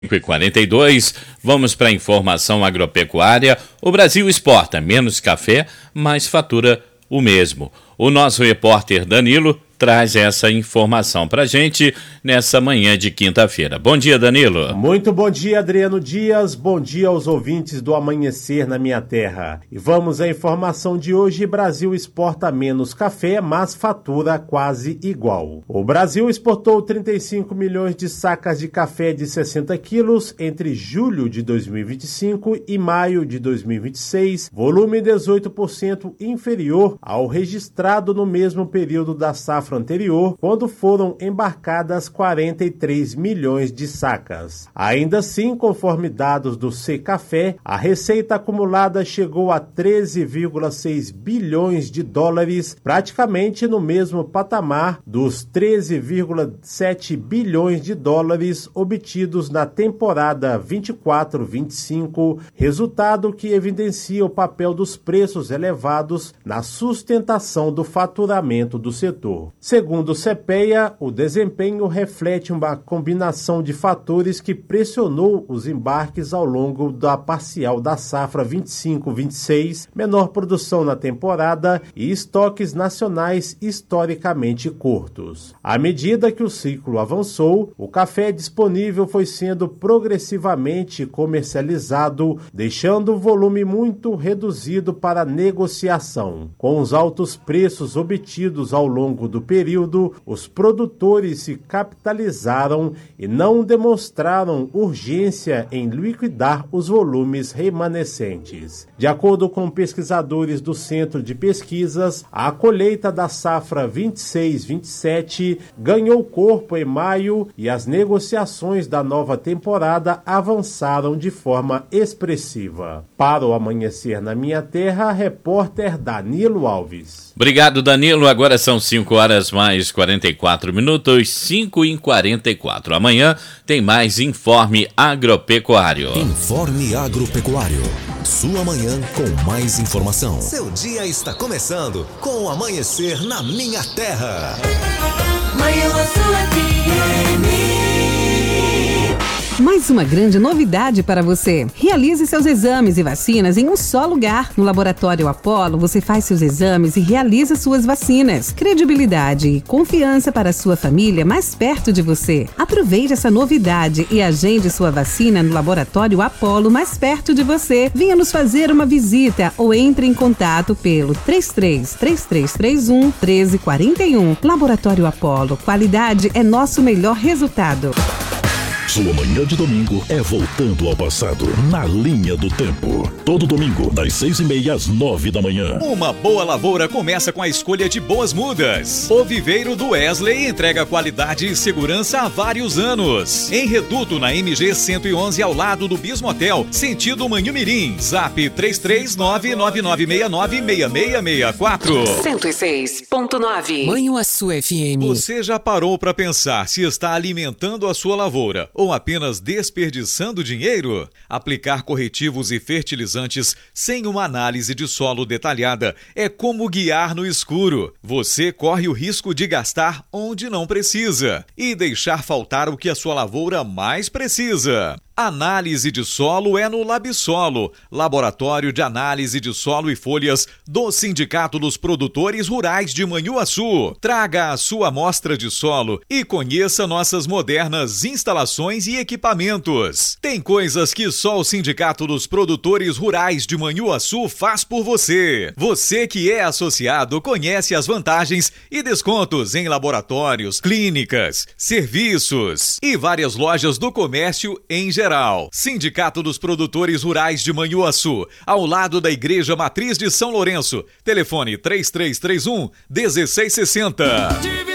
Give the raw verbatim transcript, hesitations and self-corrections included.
cinco e quarenta e dois, vamos para a informação agropecuária. O Brasil exporta menos café, mas fatura o mesmo. O nosso repórter Danilo traz essa informação para a gente nessa manhã de quinta-feira. Bom dia, Danilo. Muito bom dia, Adriano Dias. Bom dia aos ouvintes do Amanhecer na Minha Terra. E vamos à informação de hoje. Brasil exporta menos café, mas fatura quase igual. O Brasil exportou trinta e cinco milhões de sacas de café de sessenta quilos entre julho de dois mil e vinte e cinco e maio de dois mil e vinte e seis, volume dezoito por cento inferior ao registrado no mesmo período da safra anterior, quando foram embarcadas quarenta e três milhões de sacas. Ainda assim, conforme dados do Secafé, a receita acumulada chegou a treze vírgula seis bilhões de dólares, praticamente no mesmo patamar dos treze vírgula sete bilhões de dólares obtidos na temporada vinte e quatro vinte e cinco, resultado que evidencia o papel dos preços elevados na sustentação do faturamento do setor. Segundo o CEPEA, o desempenho reflete uma combinação de fatores que pressionou os embarques ao longo da parcial da safra vinte e cinco vinte e seis, menor produção na temporada e estoques nacionais historicamente curtos. À medida que o ciclo avançou, o café disponível foi sendo progressivamente comercializado, deixando o volume muito reduzido para negociação. Com os altos preços obtidos ao longo do período, os produtores se capitalizaram e não demonstraram urgência em liquidar os volumes remanescentes. De acordo com pesquisadores do Centro de Pesquisas, a colheita da safra vinte e seis vinte e sete ganhou corpo em maio e as negociações da nova temporada avançaram de forma expressiva. Para o Amanhecer na Minha Terra, repórter Danilo Alves. Obrigado, Danilo. Agora são cinco horas mais quarenta e quatro minutos, cinco e quarenta e quatro. Amanhã tem mais Informe Agropecuário. Informe Agropecuário. Sua manhã com mais informação. Seu dia está começando com o Amanhecer na Minha Terra. Manhã Sul F M. Mais uma grande novidade para você. Realize seus exames e vacinas em um só lugar. No Laboratório Apollo, você faz seus exames e realiza suas vacinas. Credibilidade e confiança para a sua família mais perto de você. Aproveite essa novidade e agende sua vacina no Laboratório Apollo mais perto de você. Venha nos fazer uma visita ou entre em contato pelo três três três três três um um três quatro um. Laboratório Apollo. Qualidade é nosso melhor resultado. Sua manhã de domingo é voltando ao passado, na linha do tempo. Todo domingo, das seis e meia às nove da manhã. Uma boa lavoura começa com a escolha de boas mudas. O Viveiro do Wesley entrega qualidade e segurança há vários anos. Em Reduto, na M G cento e onze, ao lado do Bismo Hotel, sentido Manhumirim. Zap três três nove nove nove seis nove seis seis seis quatro. cento e seis ponto nove. Manhã Sul F M. Você já parou para pensar se está alimentando a sua lavoura ou apenas desperdiçando dinheiro? Aplicar corretivos e fertilizantes sem uma análise de solo detalhada é como guiar no escuro. Você corre o risco de gastar onde não precisa e deixar faltar o que a sua lavoura mais precisa. Análise de solo é no Labsolo, Laboratório de Análise de Solo e Folhas do Sindicato dos Produtores Rurais de Manhuaçu. Traga a sua amostra de solo e conheça nossas modernas instalações e equipamentos. Tem coisas que só o Sindicato dos Produtores Rurais de Manhuaçu faz por você. Você que é associado conhece as vantagens e descontos em laboratórios, clínicas, serviços e várias lojas do comércio em geral. Sindicato dos Produtores Rurais de Manhuaçu, ao lado da Igreja Matriz de São Lourenço. Telefone três três três um um seis seis zero zero.